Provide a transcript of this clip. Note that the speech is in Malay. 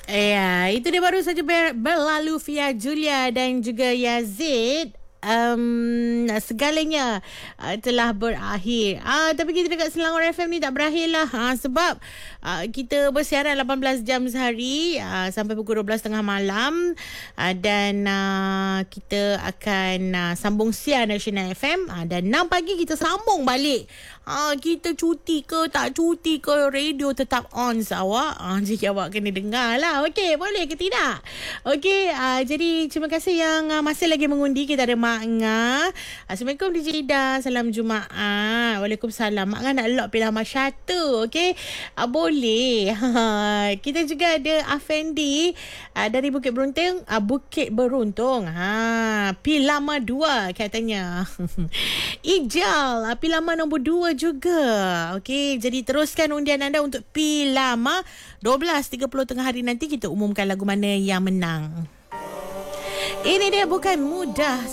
Ya, itu dia baru saja berlalu via Julia dan juga Yazid. Segalanya telah berakhir. Tapi kita dekat Selangor FM ni tak berakhir lah. Sebab kita bersiaran 18 jam sehari sampai pukul 12.30 malam. Dan kita akan sambung siar Nasional FM. Dan 6 pagi kita sambung balik. Kita cuti ke tak cuti ke, radio tetap on awak. Jadi awak kena dengar lah. Okey, boleh ke tidak? Okey, jadi terima kasih yang masih lagi mengundi. Kita ada Mak Ngah. Assalamualaikum DJ Ida. Salam Jumaat. Waalaikumsalam. Mak Ngah nak lock pilihan satu. Okey, boleh. Kita juga ada Afendi dari Bukit Beruntung. Bukit Beruntung. Pilama 2 katanya. Ijal Pilama nombor 2 juga. Okey, jadi teruskan undian anda untuk Pilama. 12.30 tengah hari nanti kita umumkan lagu mana yang menang. Ini dia bukan mudah.